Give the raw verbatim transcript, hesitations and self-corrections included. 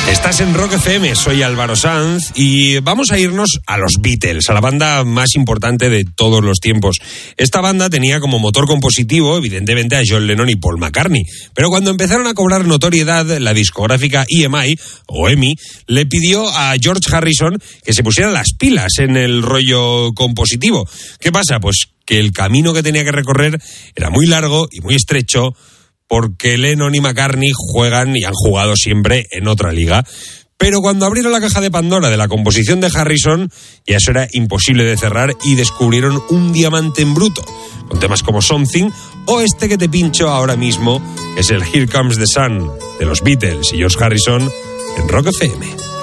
Estás en Rock F M, soy Álvaro Sanz y vamos a irnos a los Beatles, a la banda más importante de todos los tiempos. Esta banda tenía como motor compositivo, evidentemente, a John Lennon y Paul McCartney, pero cuando empezaron a cobrar notoriedad, la discográfica E M I, o E M I, le pidió a George Harrison que se pusiera las pilas en el rollo compositivo. ¿Qué pasa? Pues que el camino que tenía que recorrer era muy largo y muy estrecho, porque Lennon y McCartney juegan y han jugado siempre en otra liga. Pero cuando abrieron la caja de Pandora de la composición de Harrison, ya eso era imposible de cerrar y descubrieron un diamante en bruto, con temas como Something o este que te pincho ahora mismo, que es el Here Comes the Sun de los Beatles y George Harrison en Rock F M.